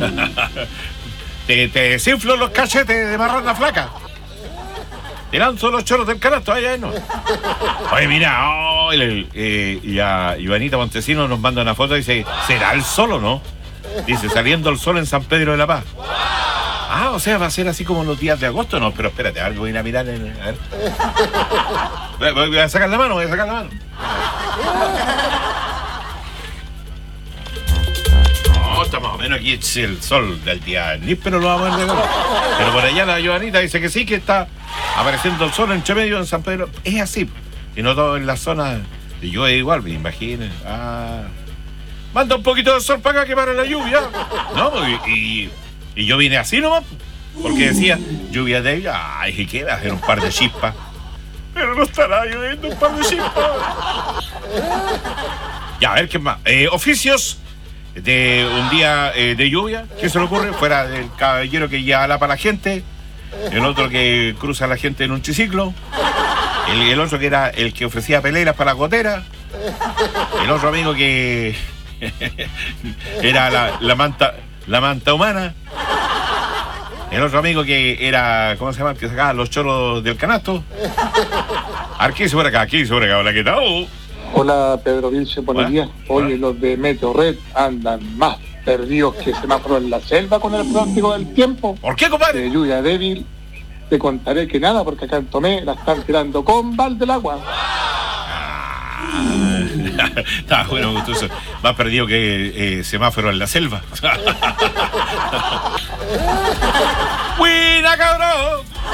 Te desinflo los cachetes de marrana flaca. Te lanzo los choros del canasto, allá no. Oye, mira, ya Ivanita Montesino nos manda una foto y dice, ¿será el sol o no? Dice, saliendo el sol en San Pedro de la Paz. Ah, o sea, va a ser así como los días de agosto. No, pero espérate, a ver, voy a ir a mirar. A ver. Voy a sacar la mano. No, está más o menos aquí es el sol del día níspero, lo vamos a ver. Pero por allá la Joanita dice que sí, que está apareciendo el sol entre medio en San Pedro. Es así. Y no todo en la zona de lluvia igual, me imagino. Manda un poquito de sol para acá que para la lluvia. No, y yo vine así nomás, porque decía, lluvia débil, ay, ¿qué va a hacer un par de chispas? Pero no estará lloviendo un par de chispas. Ya, a ver qué más. Oficios de un día de lluvia, ¿qué se le ocurre? Fuera del caballero que lleva la para la gente, el otro que cruza a la gente en un triciclo, el otro que era el que ofrecía peleras para la gotera, el otro amigo que era la manta humana, el otro amigo que era, ¿cómo se llama? Que sacaba los choros del canasto. Aquí por acá, hola, ¿qué tal? Hola, Pedro Vilche, buenos días. Oye, los de Meteorred andan más perdidos que semáforo en la selva con el pronóstico del tiempo. ¿Por qué, compadre? De lluvia débil, te contaré que nada, porque acá en Tomé la están tirando con balde del agua. Está bueno, gustoso. Más perdido que semáforo en la selva. ¡Buena, cabrón!